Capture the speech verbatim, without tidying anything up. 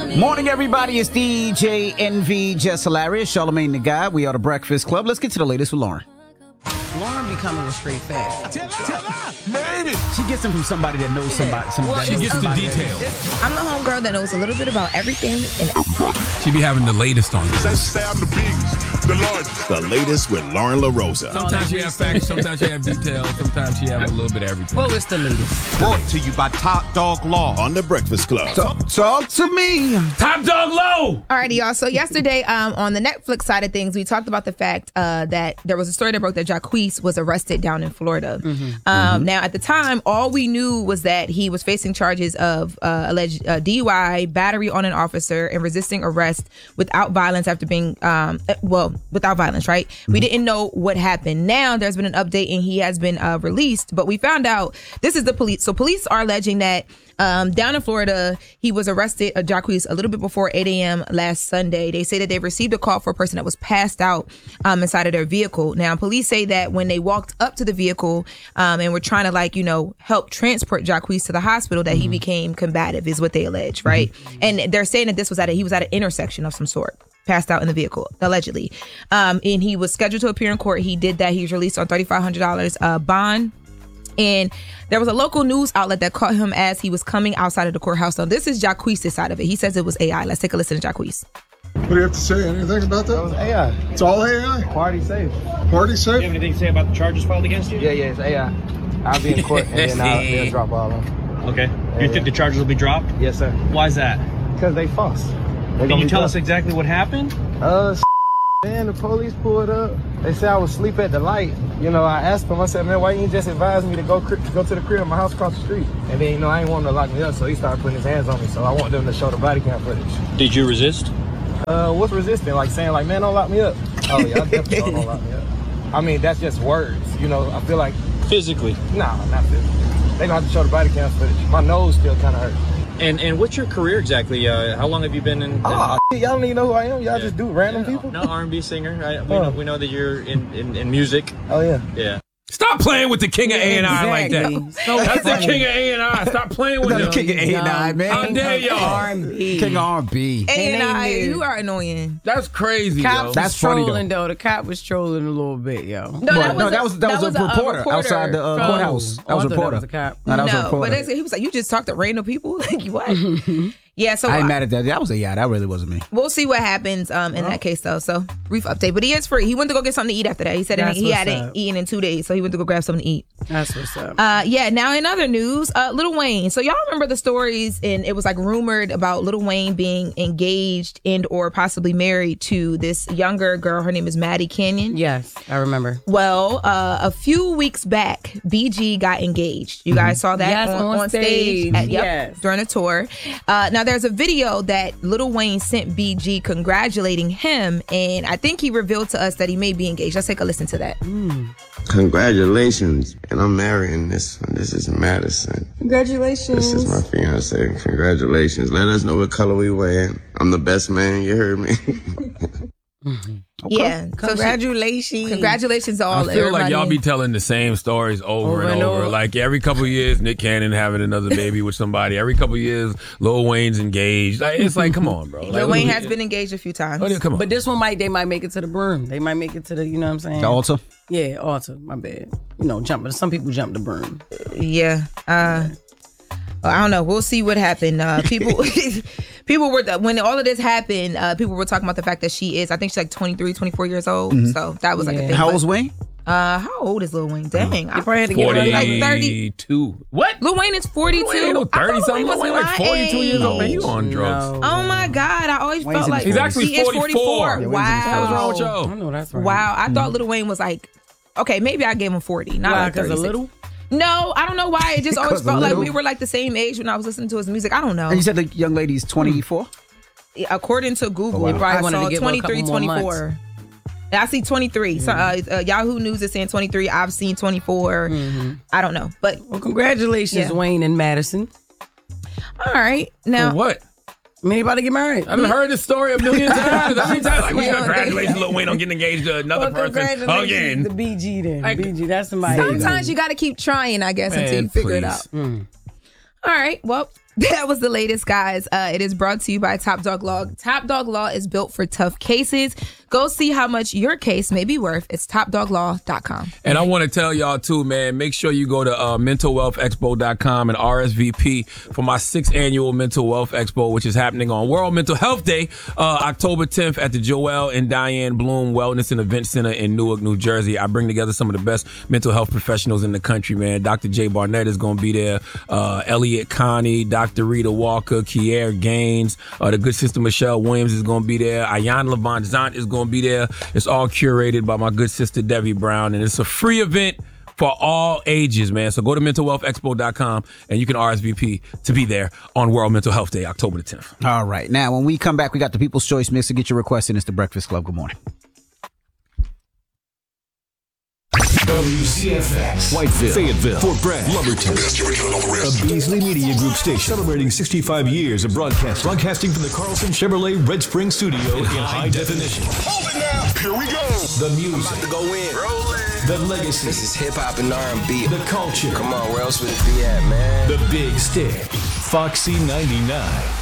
Morning, everybody. It's D J N V, Jess Hilarious, Charlamagne the Guy. We are the Breakfast Club. Let's get to the latest with Lauren. Lauren becoming a straight fact. Tell her, tell her, maybe. She gets them from somebody that knows somebody. somebody Well, that she knows gets the somebody details. I'm the homegirl that knows a little bit about everything and everybody. She be having the latest on this. Let's say I'm the biggest, the largest. The latest with Lauren LaRosa. Sometimes she have facts, sometimes she have details, sometimes she have a little bit of everything. Well, it's the latest. Brought to you by Top Dog Law. On the Breakfast Club. Talk, talk to me. Top Dog Low! Alrighty, y'all. So yesterday, um, on the Netflix side of things, we talked about the fact uh, that there was a story that broke that Jacquees was arrested down in Florida. Mm-hmm. Um, mm-hmm. Now, at the time, all we knew was that he was facing charges of uh, alleged uh, D U I, battery on an officer, and resisting arrest without violence after being, um, well, without violence, right? Mm-hmm. We didn't know what happened. Now, there's been an update and he has been uh, released, but we found out this is the police. So police are alleging that Um, down in Florida, he was arrested, uh, Jacquees, a little bit before eight a.m. last Sunday. They say that they received a call for a person that was passed out um, inside of their vehicle. Now, police say that when they walked up to the vehicle um, and were trying to, like, you know, help transport Jacquees to the hospital, that mm-hmm. he became combative, is what they allege, right? Mm-hmm. And they're saying that this was at a, he was at an intersection of some sort. Passed out in the vehicle, allegedly. Um, and he was scheduled to appear in court. He did that. He was released on thirty-five hundred dollars uh, bond. And there was a local news outlet that caught him as he was coming outside of the courthouse. So this is Jacquees' side of it. He says it was A I. Let's take a listen to Jacquees. What do you have to say? Anything about that? That was A I. It's all A I? Party safe. Party safe? Do you have anything to say about the charges filed against you? Yeah, yeah, it's A I. I'll be in court and then I'll, they'll drop all of them. Okay. Yeah, Do you think yeah. the charges will be dropped? Yes, sir. Why is that? Because they false. They Can you tell dropped. us exactly what happened? Uh, man, the police pulled up. They said I was asleep at the light. You know, I asked them, I said, man, why you just advise me to go cri- go to the crib, my house across the street? And then, you know, I ain't want him to lock me up, so he started putting his hands on me. So I want them to show the body cam footage. Did you resist? Uh, what's resisting? Like saying, like, man, don't lock me up. Oh, yeah, I definitely don't, don't lock me up. I mean, that's just words. You know, I feel like... Physically? Nah, not physically. They gonna have to show the body cam footage. My nose still kind of hurt. And and what's your career exactly? Uh, how long have you been in... in Oh, y'all don't even know who I am. Y'all yeah. just do random yeah. people. No, R and B singer. Right? We, Oh. know, we know that you're in, in, in music. Oh, yeah. Yeah. Stop playing with the king of A and I like that. Exactly. So That's the funny. king of A and I. Stop playing with That's him. the king of A and I, man. How dare y'all? R and B. King of R and B. A and And I, they knew. you are annoying. That's crazy, Cop yo. was That's funny, trolling, though. The cop was trolling a little bit, yo. No, But, no, that was that, was, a, reporter outside the uh, from- courthouse. That Oh, was I a thought reporter. that was a cop. No, that was a No, reporter. but they, he was like, you just talked to random people? Like, what? Yeah, so I ain't uh, mad at that. That was a yeah. That really wasn't me. we'll see what happens um, in that case, though. So, brief update. But he is free. He went to go get something to eat after that. He said That's he what's hadn't up. eaten in two days, so he went to go grab something to eat. That's what's up. Uh, yeah, now in other news, uh, Lil Wayne. So y'all remember the stories, and it was like rumored about Lil Wayne being engaged and or possibly married to this younger girl. Her name is Maddie Canyon. Yes, I remember. Well, uh, a few weeks back, B G got engaged. You guys saw that Yes, on, on on stage, stage. at, yep, Yes. during a tour. Uh, now, there's a video that Lil Wayne sent B G congratulating him, and I think he revealed to us that he may be engaged. Let's take a listen to that. Congratulations, and I'm marrying this one. This is Madison. Congratulations. This is my fiance. Congratulations. Let us know what color we wear. I'm the best man. You heard me. Yeah. So she- Congratulations. congratulations to all I feel like everybody. y'all be telling the same stories over, Over and and over. over. Like every couple of years, Nick Cannon having another baby with somebody. Every couple of years, Lil Wayne's engaged. Like, it's like, come on, bro. Like, Lil Wayne what- has been engaged a few times. Oh, yeah, come on. But this one might, they might make it to the broom. They might make it to the, you know what I'm saying? The altar. Yeah, altar. My bad. You know, jump. Some people jump the broom. Yeah. Uh, well, I don't know. We'll see what happened. Uh, people, people were when all of this happened. Uh, people were talking about the fact that she is. I think she's like twenty-three, twenty-four years old. Mm-hmm. So that was like a Yeah. thing. How But, old's Wayne? Uh, how old is Lil Wayne? Dang, I probably had to give her like thirty. forty-two. What? Lil Wayne is forty-two. Lil Wayne, no, I thought thirty Lil something. Wayne was Lil Wayne like my forty-two years old. Man, age. you on drugs? No. Oh my God! I always Wayne's felt in like his He's actually he is forty-four. forty-four. Yeah, Wayne's in his Wow. What's wrong with I y'all? know that's right. Wow, I thought Lil Wayne was like, okay, maybe I gave him forty, not Why? like Because a thirty-six. little? No, I don't know why. It just always Because a felt like little? we were like the same age when I was listening to his music. I don't know. And you said the young lady's twenty-four? According to Google, Oh, wow. They probably I wanted saw to give her a couple twenty-three, more twenty-four. I see twenty-three. So, uh, uh, Yahoo News is saying twenty-three. I've seen twenty-four. I don't know. But, Well, congratulations, Yeah. Wayne and Madison. all right. Now, For what? I mean, anybody get married? I've heard this story a million times. How many times? Like, we Yeah, congratulations, Lil Wayne on getting engaged to another Well, person congratulations again. to B G then. Like- B G, that's somebody. sometimes you got to keep trying, I guess, until Man, you figure it please. out. All right. Well, That was the latest, guys. Uh, it is brought to you by Top Dog Law. Top Dog Law is built for tough cases. Go see how much your case may be worth. It's top dog law dot com. And I want to tell y'all, too, man, make sure you go to uh, mental wealth expo dot com and R S V P for my sixth annual Mental Wealth Expo, which is happening on World Mental Health Day, uh, October tenth at the Joel and Diane Bloom Wellness and Event Center in Newark, New Jersey. I bring together some of the best mental health professionals in the country, man. Doctor Jay Barnett is going to be there. Uh, Elliot Connie, Doctor Rita Walker, Kier Gaines, uh, the good sister Michelle Williams is going to be there. Ayan Levant Zant is going to be there. It's all curated by my good sister Debbie Brown, and it's a free event for all ages, man. So go to mental wealth expo dot com and you can R S V P to be there on World Mental Health Day, October the tenth. All right. Now, when we come back, we got the People's Choice Mix to get your request in. It's the Breakfast Club. Good morning. W C F X, Whiteville, Fayetteville, Fort Bragg, Lumberton. A Beasley Media Group station celebrating sixty-five years of broadcast. Broadcasting from the Carlson Chevrolet Red Spring Studio in high definition. Hold it now. Here we go. The music. About to go in. Rolling. The legacy. This is hip hop and R and B. The culture. Come on, where else would it be at, man? The Big Stick. Foxy ninety-nine.